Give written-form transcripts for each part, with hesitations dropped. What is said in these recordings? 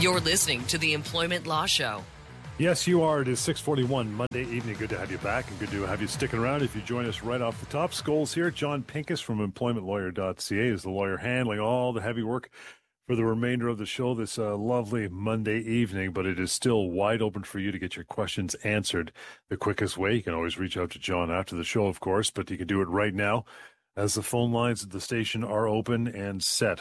You're listening to the Employment Law Show. Yes, you are. It is 6:41 Monday evening. Good to have you back and good to have you sticking around. If you join us right off the top, Scholes here. John Pincus from employmentlawyer.ca is the lawyer handling all the heavy work for the remainder of the show this lovely Monday evening, but it is still wide open for you to get your questions answered the quickest way. You can always reach out to John after the show, of course, but you can do it right now as the phone lines at the station are open and set.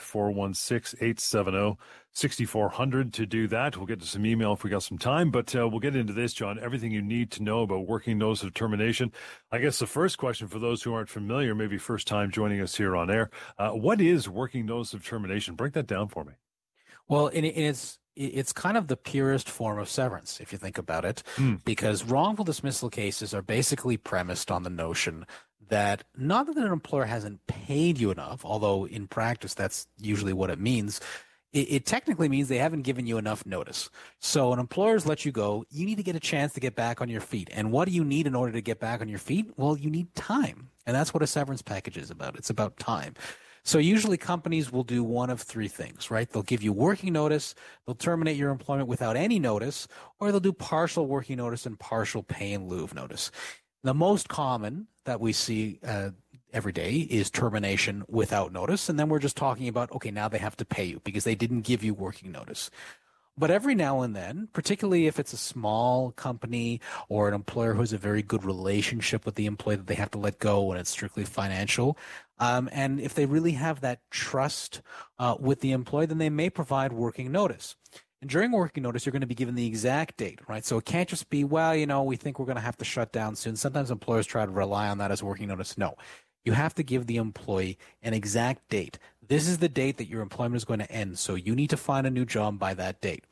416-870-6400 to do that. We'll get to some email if we got some time, but we'll get into this, John. Everything you need to know about working notice of termination. I guess the first question for those who aren't familiar, maybe first time joining us here on air, what is working notice of termination? Break that down for me. Well, it's kind of the purest form of severance, if you think about it, because wrongful dismissal cases are basically premised on the notion that not that an employer hasn't paid you enough, although in practice that's usually what it means. It technically means they haven't given you enough notice. So an employer's let you go. You need to get a chance to get back on your feet. And what do you need in order to get back on your feet? Well, you need time. And that's what a severance package is about. It's about time. So usually companies will do one of three things, right? They'll give you working notice, they'll terminate your employment without any notice, or they'll do partial working notice and partial pay in lieu of notice. The most common that we see every day is termination without notice. And then we're just talking about, okay, now they have to pay you because they didn't give you working notice. But every now and then, particularly if it's a small company or an employer who has a very good relationship with the employee that they have to let go when it's strictly financial, and if they really have that trust with the employee, then they may provide working notice. And during working notice, you're going to be given the exact date, right? So it can't just be, well, we think we're going to have to shut down soon. Sometimes employers try to rely on that as working notice. No, you have to give the employee an exact date. This is the date that your employment is going to end. So you need to find a new job by that date.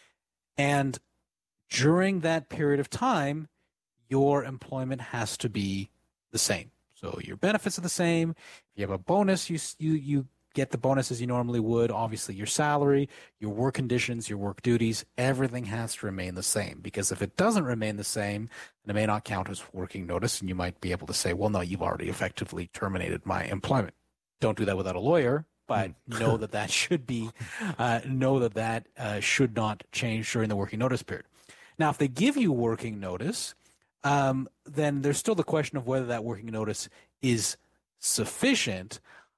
And during that period of time, your employment has to be the same. So your benefits are the same. If you have a bonus, you get the bonus as you normally would. Obviously, your salary, your work conditions, your work duties, everything has to remain the same. Because if it doesn't remain the same, then it may not count as working notice, and you might be able to say, well, no, you've already effectively terminated my employment. Don't do that without a lawyer, but know that should be, should not change during the working notice period. Now, if they give you working notice, then there's still the question of whether that working notice is sufficient.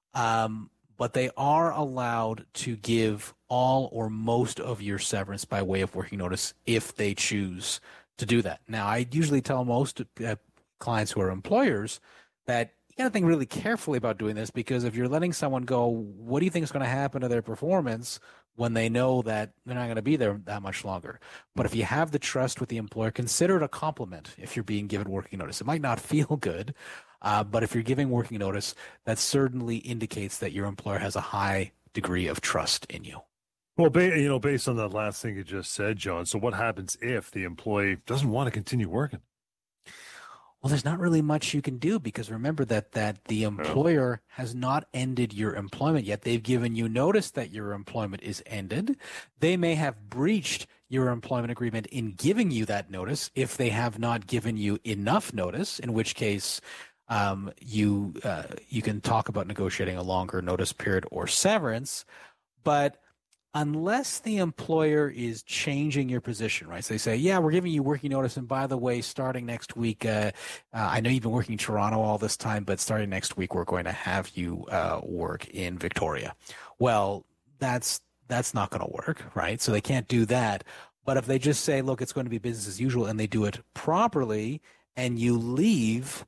But they are allowed to give all or most of your severance by way of working notice if they choose to do that. Now, I usually tell most clients who are employers that you got to think really carefully about doing this, because if you're letting someone go, what do you think is going to happen to their performance when they know that they're not going to be there that much longer? But if you have the trust with the employer, consider it a compliment if you're being given working notice. It might not feel good, but if you're giving working notice, that certainly indicates that your employer has a high degree of trust in you. Well, based on that last thing you just said, John, so what happens if the employee doesn't want to continue working? Well, there's not really much you can do, because remember that the employer has not ended your employment yet. They've given you notice that your employment is ended. They may have breached your employment agreement in giving you that notice if they have not given you enough notice, in which case you can talk about negotiating a longer notice period or severance. But unless the employer is changing your position, right? So they say, yeah, we're giving you working notice. And by the way, starting next week, I know you've been working in Toronto all this time, but starting next week, we're going to have you work in Victoria. Well, that's not going to work, right? So they can't do that. But if they just say, look, it's going to be business as usual, and they do it properly, and you leave,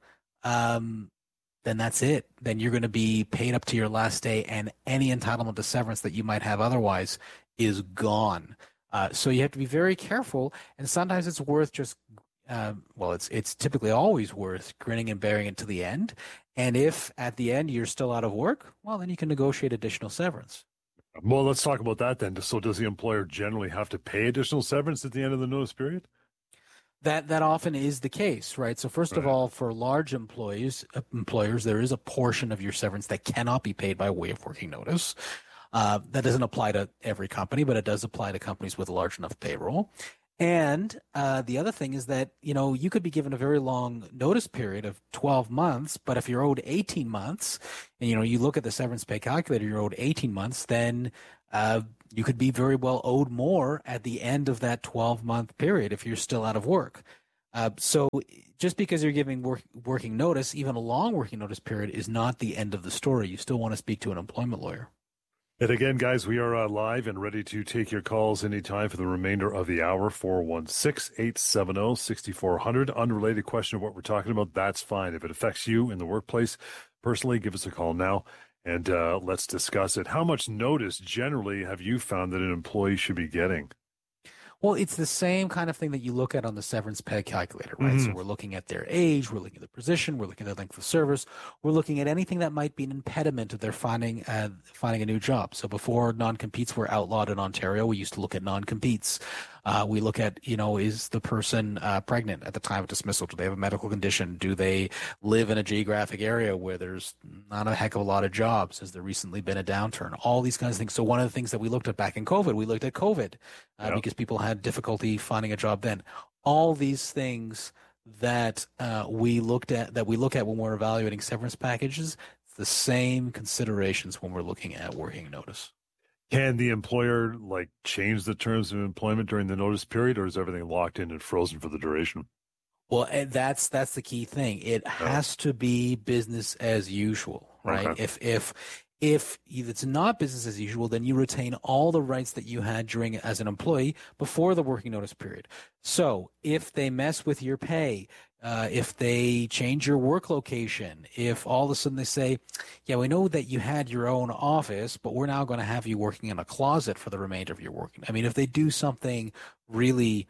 then that's it. Then you're going to be paid up to your last day, and any entitlement to severance that you might have otherwise is gone. So you have to be very careful, and sometimes it's worth just, it's typically always worth grinning and bearing it to the end. And if at the end you're still out of work, well, then you can negotiate additional severance. Well, let's talk about that then. So does the employer generally have to pay additional severance at the end of the notice period? That often is the case, right? So first of all, for large employers, there is a portion of your severance that cannot be paid by way of working notice. That doesn't apply to every company, but it does apply to companies with a large enough payroll. And the other thing is that, you could be given a very long notice period of 12 months, but if you're owed 18 months and, you look at the severance pay calculator, you're owed 18 months, then you could be very well owed more at the end of that 12-month period if you're still out of work. So just because you're giving working notice, even a long working notice period, is not the end of the story. You still want to speak to an employment lawyer. And again, guys, we are live and ready to take your calls anytime for the remainder of the hour. 416-870-6400. Unrelated question of what we're talking about, that's fine. If it affects you in the workplace personally, give us a call now and let's discuss it. How much notice generally have you found that an employee should be getting? Well, it's the same kind of thing that you look at on the severance pay calculator, right? So we're looking at their age, we're looking at the position, we're looking at the length of service, we're looking at anything that might be an impediment to their finding a new job. So before non-competes were outlawed in Ontario, we used to look at non-competes. We look at, is the person pregnant at the time of dismissal? Do they have a medical condition? Do they live in a geographic area where there's not a heck of a lot of jobs? Has there recently been a downturn? All these kinds of things. So one of the things that we looked at back in COVID, we looked at COVID because people had difficulty finding a job then. All these things that we look at when we're evaluating severance packages, it's the same considerations when we're looking at working notice. Can the employer change the terms of employment during the notice period, or is everything locked in and frozen for the duration? Well, that's the key thing. It has to be business as usual, right? Okay. If it's not business as usual, then you retain all the rights that you had as an employee before the working notice period. So if they mess with your pay, if they change your work location, if all of a sudden they say, yeah, we know that you had your own office, but we're now going to have you working in a closet for the remainder of your working. I mean, if they do something really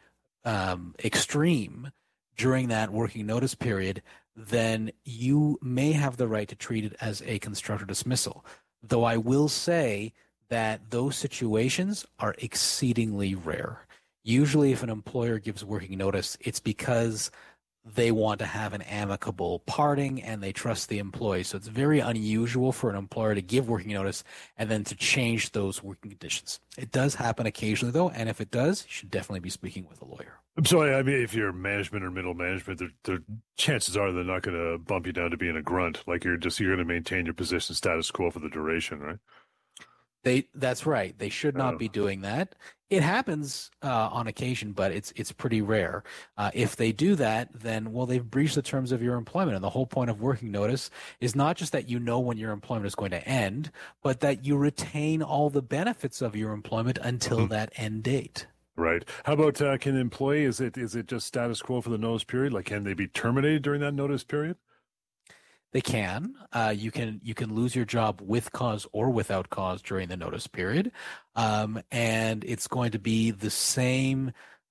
extreme during that working notice period, then you may have the right to treat it as a constructive dismissal. Though I will say that those situations are exceedingly rare. Usually if an employer gives working notice, it's because they want to have an amicable parting and they trust the employee. So it's very unusual for an employer to give working notice and then to change those working conditions. It does happen occasionally, though, and if it does, you should definitely be speaking with a lawyer. So, I mean, if you're management or middle management, the chances are they're not going to bump you down to being a grunt. You're going to maintain your position status quo for the duration, right? That's right. They should not be doing that. It happens on occasion, but it's pretty rare. If they do that, then, they've breached the terms of your employment. And the whole point of working notice is not just that you know when your employment is going to end, but that you retain all the benefits of your employment until that end date. Right. How about can an employee, is it just status quo for the notice period? Can they be terminated during that notice period? They can. You can lose your job with cause or without cause during the notice period, and it's going to be the same.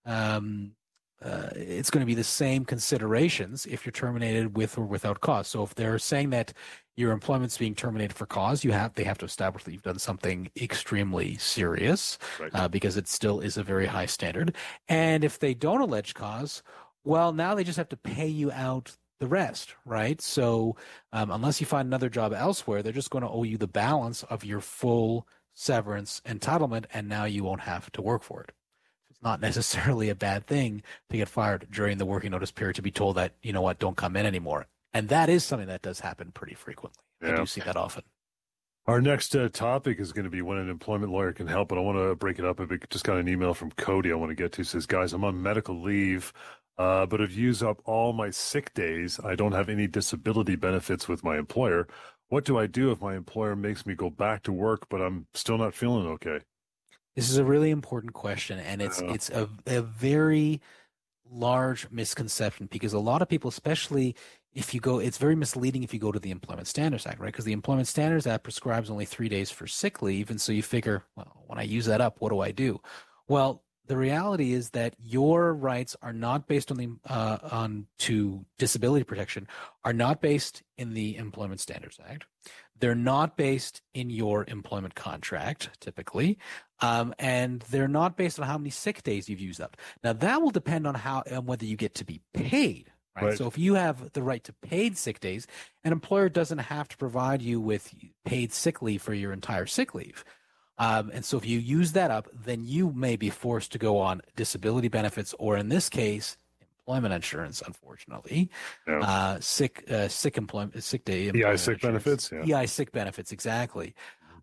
It's going to be the same considerations if you're terminated with or without cause. So if they're saying that your employment's being terminated for cause, they have to establish that you've done something extremely serious, right, because it still is a very high standard. And if they don't allege cause, now they just have to pay you out the rest, right? So unless you find another job elsewhere, they're just going to owe you the balance of your full severance entitlement, and now you won't have to work for it. It's not necessarily a bad thing to get fired during the working notice period, to be told that, don't come in anymore. And that is something that does happen pretty frequently. Yeah. I do see that often. Our next topic is going to be when an employment lawyer can help, but I want to break it up a bit. Just got an email from Cody I want to get to. It says, guys, I'm on medical leave, but I've used up all my sick days. I don't have any disability benefits with my employer. What do I do if my employer makes me go back to work, but I'm still not feeling okay? This is a really important question, and it's a very large misconception, because a lot of people, especially if you go, it's very misleading if you go to the Employment Standards Act, right? Because the Employment Standards Act prescribes only 3 days for sick leave. And so you figure, when I use that up, what do I do? Well, the reality is that your rights are not based on to disability protection, are not based in the Employment Standards Act. They're not based in your employment contract, typically, and they're not based on how many sick days you've used up. Now, that will depend on whether you get to be paid. Right. So if you have the right to paid sick days, an employer doesn't have to provide you with paid sick leave for your entire sick leave. And so if you use that up, then you may be forced to go on disability benefits, or in this case, employment insurance, unfortunately. Yeah. Sick day. EI sick benefits. Yeah. EI sick benefits, exactly.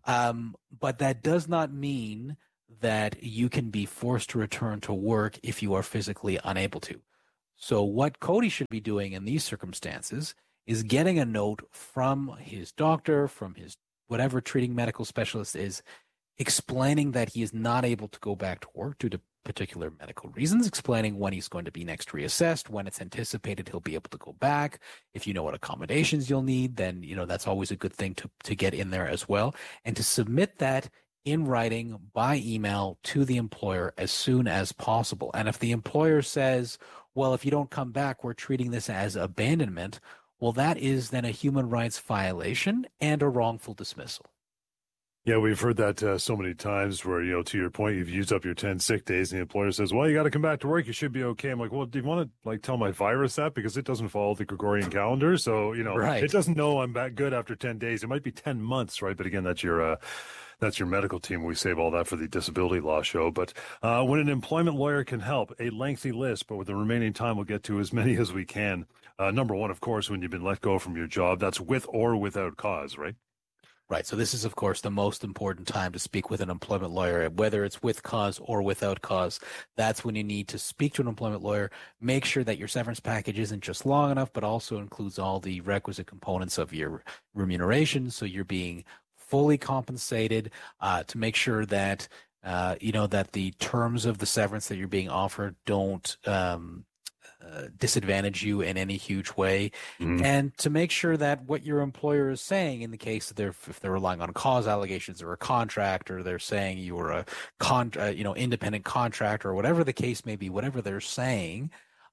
But that does not mean that you can be forced to return to work if you are physically unable to. So what Cody should be doing in these circumstances is getting a note from his doctor, from his whatever treating medical specialist is, explaining that he is not able to go back to work due to particular medical reasons, explaining when he's going to be next reassessed, when it's anticipated he'll be able to go back. If you know what accommodations you'll need, then that's always a good thing to get in there as well, and to submit that in writing by email to the employer as soon as possible. And if the employer says, well, if you don't come back, we're treating this as abandonment, well, that is then a human rights violation and a wrongful dismissal. Yeah, we've heard that so many times where, to your point, you've used up your 10 sick days and the employer says, well, you got to come back to work. You should be okay. I'm like, well, do you want to tell my virus that? Because it doesn't follow the Gregorian calendar. So, right. It doesn't know I'm back good after 10 days. It might be 10 months, right? But again, that's your medical team. We save all that for the disability law show. But when an employment lawyer can help, a lengthy list, but with the remaining time, we'll get to as many as we can. Number one, of course, when you've been let go from your job, that's with or without cause, right? Right. So this is, of course, the most important time to speak with an employment lawyer, whether it's with cause or without cause. That's when you need to speak to an employment lawyer. Make sure that your severance package isn't just long enough, but also includes all the requisite components of your remuneration. So you're being fully compensated, to make sure that, that the terms of the severance that you're being offered don't disadvantage you in any huge way, and to make sure that what your employer is saying, in the case that if they're relying on cause allegations or a contract, or they're saying you were a independent contractor, or whatever the case may be, whatever they're saying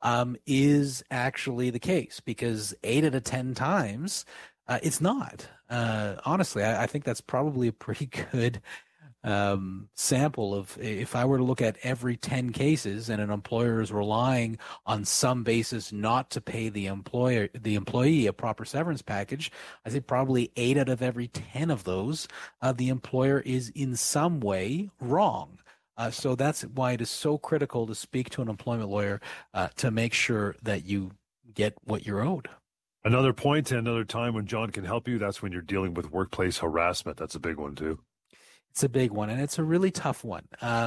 is actually the case, because 8 out of 10 times it's not. Honestly, I think that's probably a pretty good sample of, if I were to look at every 10 cases and an employer is relying on some basis not to pay the employee a proper severance package, I say probably 8 out of every 10 of those, the employer is in some way wrong. So that's why it is so critical to speak to an employment lawyer to make sure that you get what you're owed. Another point, another time when John can help you, that's when you're dealing with workplace harassment. That's a big one too. It's a big one, and it's a really tough one.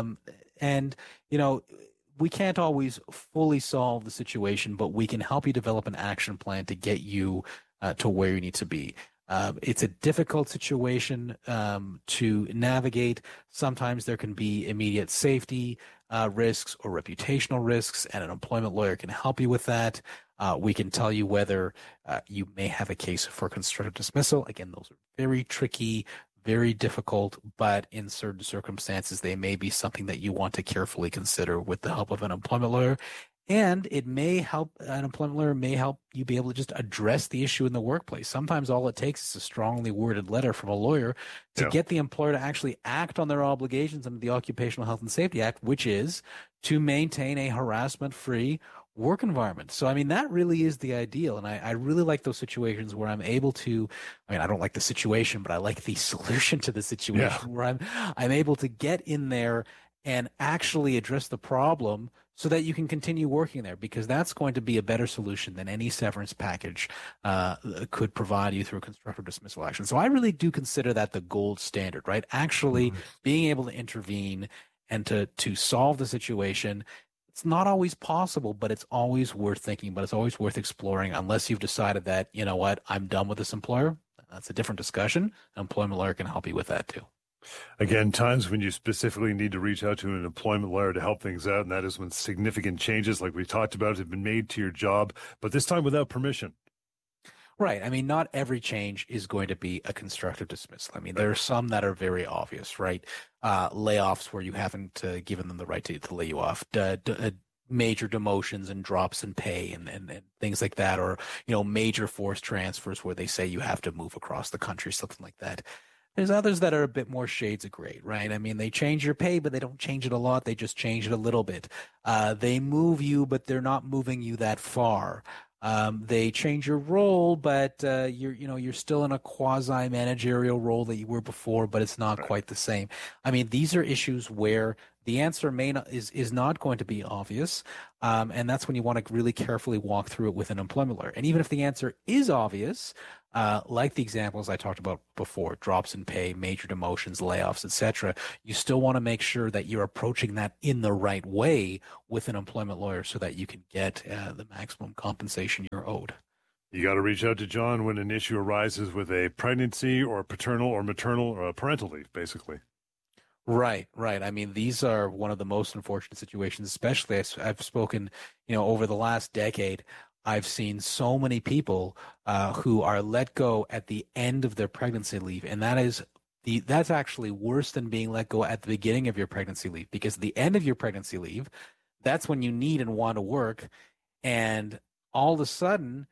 We can't always fully solve the situation, but we can help you develop an action plan to get you to where you need to be. It's a difficult situation to navigate. Sometimes there can be immediate safety risks or reputational risks, and an employment lawyer can help you with that. We can tell you whether you may have a case for constructive dismissal. Again, those are very tricky, very difficult, but in certain circumstances, they may be something that you want to carefully consider with the help of an employment lawyer. And it may help, an employment lawyer may help you be able to just address the issue in the workplace. Sometimes all it takes is a strongly worded letter from a lawyer to get the employer to actually act on their obligations under the Occupational Health and Safety Act, which is to maintain a harassment-free work environment. So, that really is the ideal. And I really like those situations where I'm able to, I don't like the situation, but I like the solution to the situation where I'm able to get in there and actually address the problem so that you can continue working there, because that's going to be a better solution than any severance package could provide you through constructive dismissal action. So I really do consider that the gold standard, right? Actually being able to intervene and to solve the situation. It's not always possible, but it's always worth thinking, but it's always worth exploring, unless you've decided that, you know what, I'm done with this employer. That's a different discussion. An employment lawyer can help you with that too. Again, times when you specifically need to reach out to an employment lawyer to help things out, and that is when significant changes, like we talked about, have been made to your job, but this time without permission. Right. Not every change is going to be a constructive dismissal. There are some that are very obvious, right? Layoffs where you haven't given them the right to lay you off, major demotions and drops in pay and things like that, or, major forced transfers where they say you have to move across the country, something like that. There's others that are a bit more shades of gray, right? They change your pay, but they don't change it a lot. They just change it a little bit. They move you, but they're not moving you that far. They change your role, but you're still in a quasi-managerial role that you were before, but it's not quite the same. These are issues where the answer is not going to be obvious, and that's when you want to really carefully walk through it with an employment lawyer. And even if the answer is obvious, like the examples I talked about before, drops in pay, major demotions, layoffs, etc., you still want to make sure that you're approaching that in the right way with an employment lawyer so that you can get the maximum compensation you're owed. You got to reach out to John when an issue arises with a pregnancy or paternal or maternal or parental leave, basically. Right. I mean, these are one of the most unfortunate situations, especially I've spoken, over the last decade. I've seen so many people who are let go at the end of their pregnancy leave, and that's actually worse than being let go at the beginning of your pregnancy leave, because at the end of your pregnancy leave, that's when you need and want to work, and all of a sudden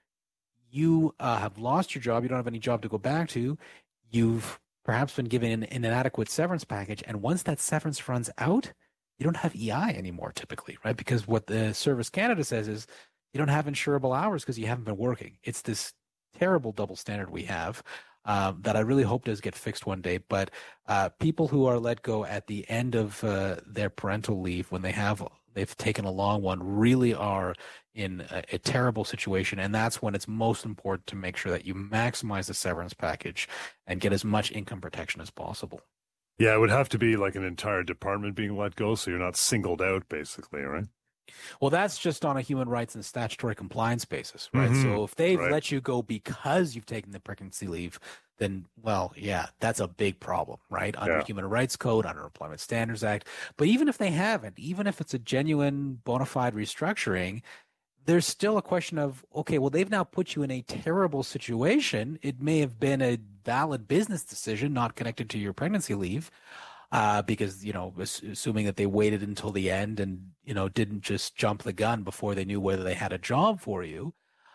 you have lost your job. You don't have any job to go back to. You've perhaps been given an inadequate severance package, and once that severance runs out, you don't have EI anymore typically, right? Because what the Service Canada says is you don't have insurable hours because you haven't been working. It's this terrible double standard we have that I really hope does get fixed one day. But people who are let go at the end of their parental leave, when they've taken a long one, really are in a terrible situation. And that's when it's most important to make sure that you maximize the severance package and get as much income protection as possible. Yeah, it would have to be like an entire department being let go, so you're not singled out, basically, right? Well, that's just on a human rights and statutory compliance basis, right? Mm-hmm. So if they've let you go because you've taken the pregnancy leave, then, well, yeah, that's a big problem, right? Under Human Rights Code, under Employment Standards Act. But even if they haven't, even if it's a genuine bona fide restructuring, there's still a question of, okay, well, they've now put you in a terrible situation. It may have been a valid business decision not connected to your pregnancy leave. Because, assuming that they waited until the end and, didn't just jump the gun before they knew whether they had a job for you.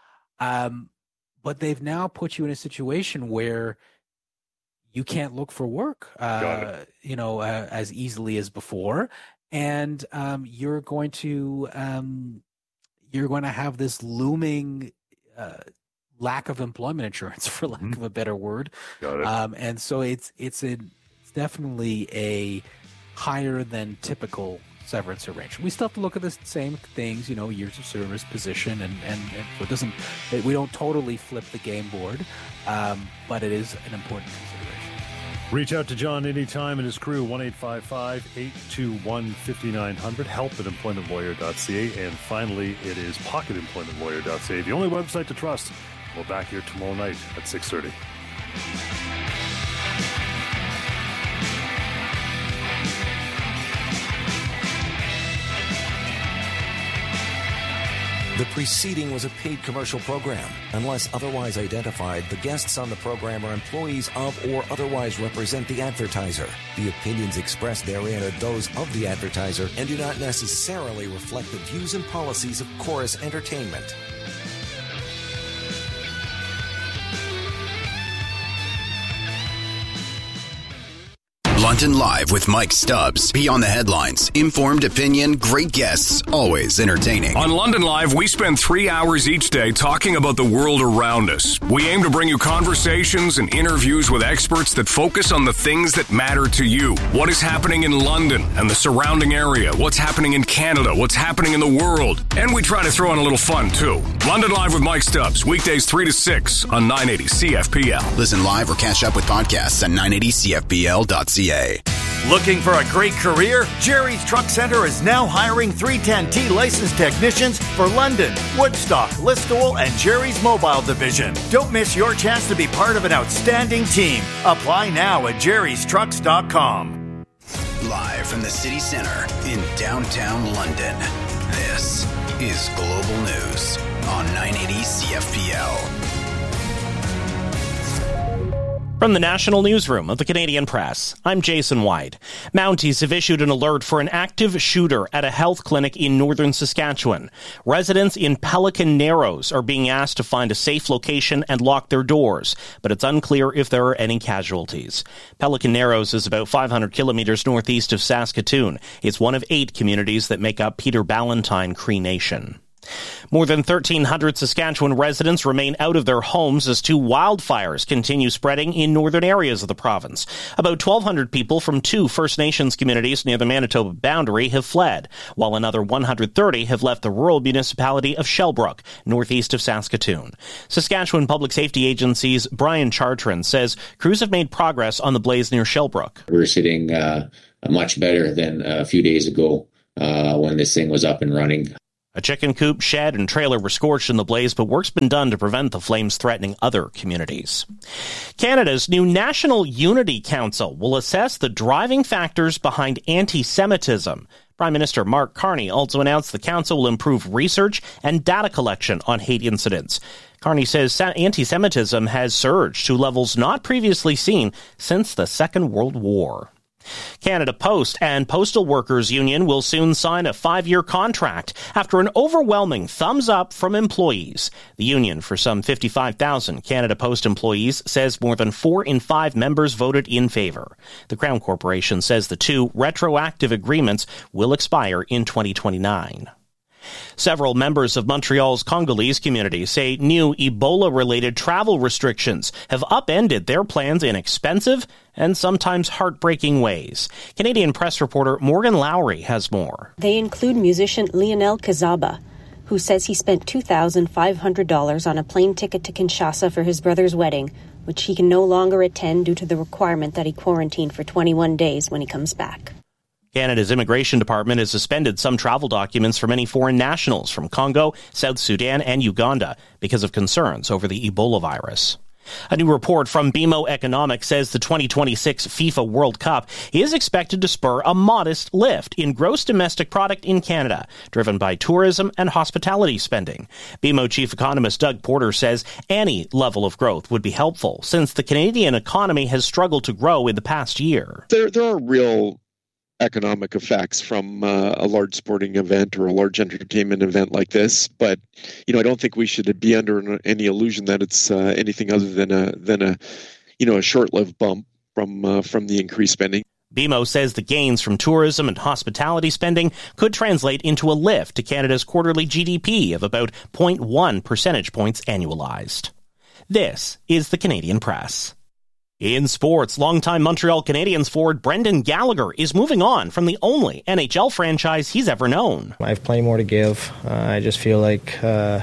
But they've now put you in a situation where you can't look for work, as easily as before. And you're going to have this looming lack of employment insurance, for lack of a better word. And so it's definitely a higher than typical severance arrangement. We still have to look at the same things, years of service, position, and so we don't totally flip the game board, but it is an important consideration. Reach out to John anytime and his crew, 1-855-821-5900, help@employmentlawyer.ca, and finally, it is pocketemploymentlawyer.ca, the only website to trust. We're back here tomorrow night at 6:30. The preceding was a paid commercial program. Unless otherwise identified, the guests on the program are employees of or otherwise represent the advertiser. The opinions expressed therein are those of the advertiser and do not necessarily reflect the views and policies of Chorus Entertainment. London Live with Mike Stubbs. Beyond the headlines. Informed opinion, great guests, always entertaining. On London Live, we spend 3 hours each day talking about the world around us. We aim to bring you conversations and interviews with experts that focus on the things that matter to you. What is happening in London and the surrounding area? What's happening in Canada? What's happening in the world? And we try to throw in a little fun, too. London Live with Mike Stubbs. Weekdays 3 to 6 on 980 CFPL. Listen live or catch up with podcasts at 980CFPL.ca. Looking for a great career? Jerry's Truck Center is now hiring 310T licensed technicians for London, Woodstock, Listowel, and Jerry's Mobile Division. Don't miss your chance to be part of an outstanding team. Apply now at jerrystrucks.com. Live from the city center in downtown London, this is Global News on 980 CFPL. From the National Newsroom of the Canadian Press, I'm Jason White. Mounties have issued an alert for an active shooter at a health clinic in northern Saskatchewan. Residents in Pelican Narrows are being asked to find a safe location and lock their doors, but it's unclear if there are any casualties. Pelican Narrows is about 500 kilometers northeast of Saskatoon. It's one of 8 communities that make up Peter Ballantine Cree Nation. More than 1,300 Saskatchewan residents remain out of their homes as 2 wildfires continue spreading in northern areas of the province. About 1,200 people from 2 First Nations communities near the Manitoba boundary have fled, while another 130 have left the rural municipality of Shellbrook, northeast of Saskatoon. Saskatchewan Public Safety Agency's Brian Chartrand says crews have made progress on the blaze near Shellbrook. We're sitting much better than a few days ago when this thing was up and running. A chicken coop, shed, and trailer were scorched in the blaze, but work's been done to prevent the flames threatening other communities. Canada's new National Unity Council will assess the driving factors behind anti-Semitism. Prime Minister Mark Carney also announced the council will improve research and data collection on hate incidents. Carney says anti-Semitism has surged to levels not previously seen since the Second World War. Canada Post and Postal Workers Union will soon sign a 5-year contract after an overwhelming thumbs up from employees. The union, for some 55,000 Canada Post employees, says more than 4 in 5 members voted in favor. The Crown Corporation says the 2 retroactive agreements will expire in 2029. Several members of Montreal's Congolese community say new Ebola-related travel restrictions have upended their plans in expensive and sometimes heartbreaking ways. Canadian press reporter Morgan Lowry has more. They include musician Lionel Kazaba, who says he spent $2,500 on a plane ticket to Kinshasa for his brother's wedding, which he can no longer attend due to the requirement that he quarantine for 21 days when he comes back. Canada's Immigration Department has suspended some travel documents for many foreign nationals from Congo, South Sudan, and Uganda because of concerns over the Ebola virus. A new report from BMO Economics says the 2026 FIFA World Cup is expected to spur a modest lift in gross domestic product in Canada, driven by tourism and hospitality spending. BMO chief economist Doug Porter says any level of growth would be helpful since the Canadian economy has struggled to grow in the past year. There are real economic effects from a large sporting event or a large entertainment event like this, but I don't think we should be under any illusion that it's anything other than a short-lived bump from the increased spending. BMO says the gains from tourism and hospitality spending could translate into a lift to Canada's quarterly GDP of about 0.1 percentage points annualized. This is the Canadian Press. In sports, longtime Montreal Canadiens forward Brendan Gallagher is moving on from the only NHL franchise he's ever known. I have plenty more to give. I just feel like,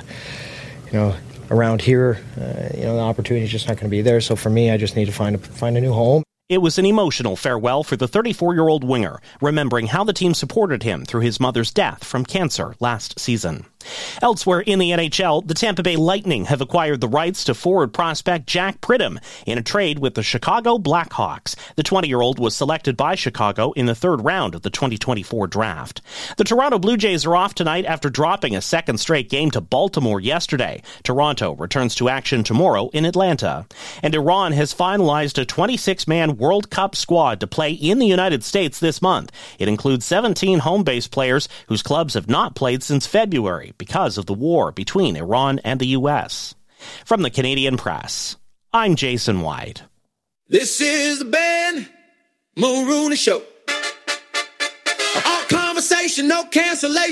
around here, the opportunity is just not going to be there. So for me, I just need to find a new home. It was an emotional farewell for the 34-year-old winger, remembering how the team supported him through his mother's death from cancer last season. Elsewhere in the NHL, the Tampa Bay Lightning have acquired the rights to forward prospect Jack Pridham in a trade with the Chicago Blackhawks. The 20-year-old was selected by Chicago in the 3rd round of the 2024 draft. The Toronto Blue Jays are off tonight after dropping a second straight game to Baltimore yesterday. Toronto returns to action tomorrow in Atlanta. And Iran has finalized a 26-man World Cup squad to play in the United States this month. It includes 17 home-based players whose clubs have not played since February because of the war between Iran and the U.S. From the Canadian Press, I'm Jason White. This is the Ben Mulrooney Show. All conversation, no cancellation.